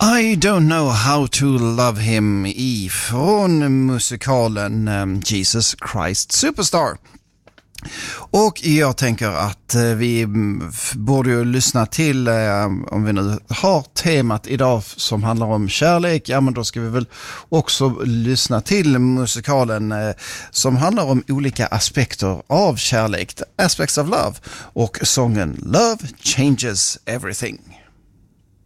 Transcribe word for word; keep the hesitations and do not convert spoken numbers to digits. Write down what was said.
I don't know how to love him ifrån musikalen um, Jesus Christ Superstar. Och jag tänker att eh, vi borde ju lyssna till, eh, om vi nu har temat idag som handlar om kärlek, ja men då ska vi väl också lyssna till musikalen eh, som handlar om olika aspekter av kärlek, Aspects of Love, och sången Love Changes Everything.